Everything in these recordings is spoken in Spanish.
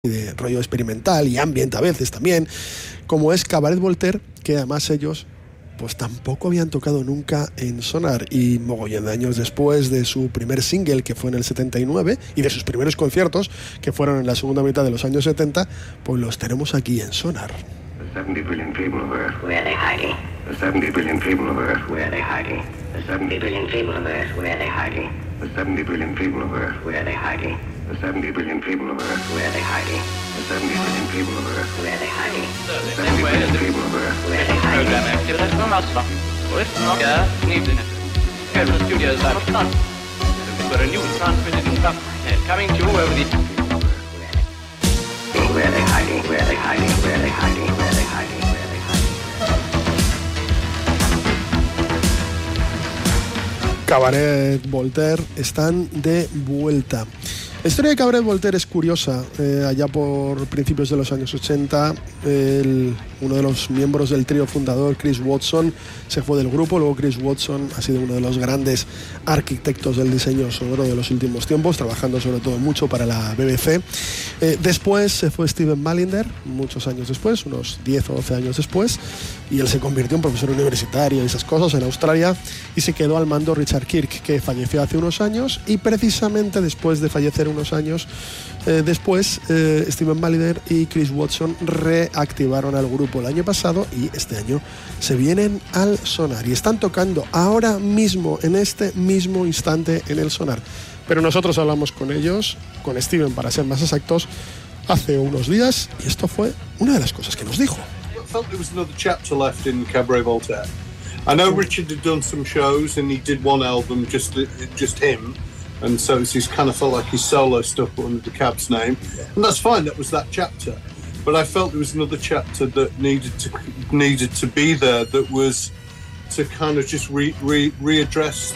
de rollo experimental y ambient a veces también, como es Cabaret Voltaire, que además ellos pues tampoco habían tocado nunca en Sonar, y mogollón de años después de su primer single, que fue en el 79, y de sus primeros conciertos, que fueron en la segunda mitad de los años 70, pues los tenemos aquí en Sonar. 70 billion people of Earth. Where are they hiding? The 70 billion people of Earth. Where are they hiding? The 70 billion people of Earth. Where are they hiding? The 70 billion people of Earth. Where are they hiding? The 70 billion people of Earth. Where are they hiding? The 70 billion people of Earth. Where are they hiding? The 70 billion people of Earth. Where are they hiding? Program activity from us. Well, it's not needs in it. Here the studios are not. We've got a new transmitted coming to you over the. Where are they hiding? Where are they hiding? Where are they hiding? Where are they hiding? Where are they hiding? Cabaret Voltaire están de vuelta. La historia de Cabaret Voltaire es curiosa. Allá por principios de los años 80, uno de los miembros del trío fundador, Chris Watson, se fue del grupo. Luego Chris Watson ha sido uno de los grandes arquitectos del diseño sonoro de los últimos tiempos, trabajando sobre todo mucho para la BBC. Después se fue Steven Malinder, muchos años después, unos 10 o 12 años después, y él se convirtió en profesor universitario y esas cosas en Australia, y se quedó al mando Richard Kirk, que falleció hace unos años, y precisamente después de fallecer unos años después, Steven Malinder y Chris Watson reactivaron al grupo el año pasado, y este año se vienen al Sonar y están tocando ahora mismo, en este mismo instante, en el Sonar. Pero nosotros hablamos con ellos, con Steven para ser más exactos, hace unos días, y esto fue una de las cosas que nos dijo. I felt there was another chapter left in Cabaret Voltaire. I know Richard had done some shows and he did one album, just him, and so it kind of felt like his solo stuff but under the Cab's name, and that's fine. That was that chapter, but I felt there was another chapter that needed to be there, that was to kind of just readdress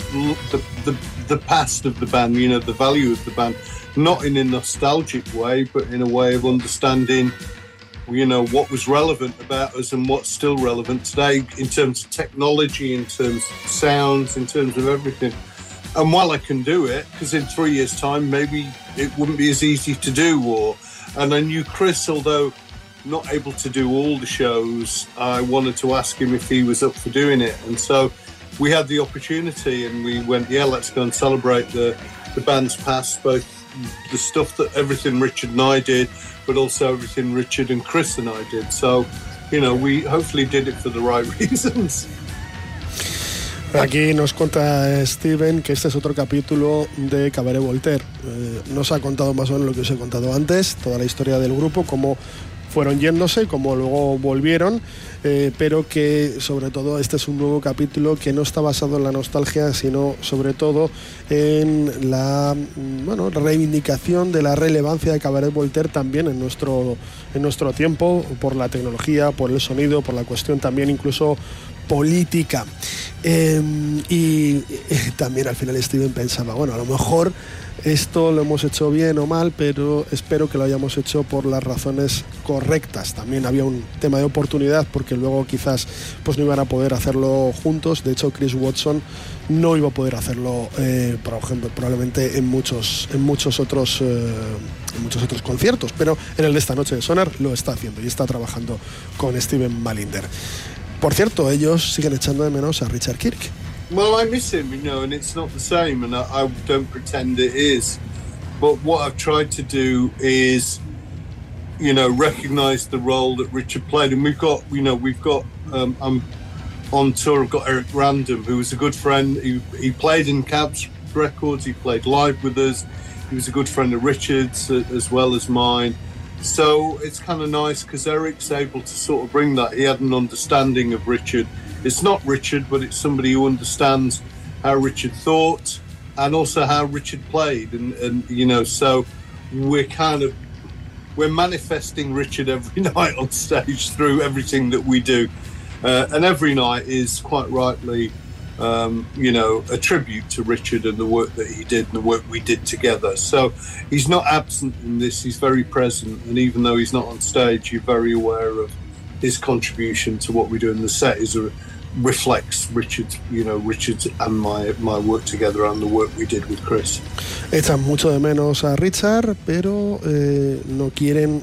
the past of the band, you know, the value of the band, not in a nostalgic way, but in a way of understanding, you know, what was relevant about us and what's still relevant today in terms of technology, in terms of sounds, in terms of everything. And while I can do it, because in 3 years' time, maybe it wouldn't be as easy to do, and I knew Chris, although not able to do all the shows, I wanted to ask him if he was up for doing it. And so we had the opportunity and we went, yeah, let's go and celebrate the band's past, both the stuff that everything Richard and I did, but also everything Richard and Chris and I did. So, you know, we hopefully did it for the right reasons. Aquí nos cuenta Steven que este es otro capítulo de Cabaret Voltaire. Nos ha contado más o menos lo que os he contado antes, toda la historia del grupo, cómo fueron yéndose, cómo luego volvieron, pero que sobre todo este es un nuevo capítulo que no está basado en la nostalgia, sino sobre todo en la reivindicación de la relevancia de Cabaret Voltaire también en nuestro tiempo, por la tecnología, por el sonido, por la cuestión también incluso política. Y también al final Steven pensaba, bueno, a lo mejor esto lo hemos hecho bien o mal, pero espero que lo hayamos hecho por las razones correctas. También había un tema de oportunidad, porque luego quizás pues no iban a poder hacerlo juntos. De hecho, Chris Watson no iba a poder hacerlo, por ejemplo, probablemente en muchos otros conciertos, pero en el de esta noche de Sonar lo está haciendo y está trabajando con Steven Malinder. Por cierto, ellos siguen echando de menos a Richard Kirk. Well, I miss him, you know, and it's not the same, and I don't pretend it is. But what I've tried to do is, you know, recognise the role that Richard played. And we've got I'm on tour, I've got Eric Random, who was a good friend. He played in Cab's records, he played live with us. He was a good friend of Richard's as well as mine. So it's kind of nice because Eric's able to sort of bring that. He had an understanding of Richard. It's not Richard, but it's somebody who understands how Richard thought and also how Richard played. And you know, so we're manifesting Richard every night on stage through everything that we do. And every night is quite rightly, you know, a tribute to Richard and the work that he did and the work we did together. So he's not absent in this, he's very present. And even though he's not on stage, you're very aware of his contribution to what we do in the set. Is reflects Richard's and my work together and the work we did with Chris. Echan mucho de menos a Richard, pero no quieren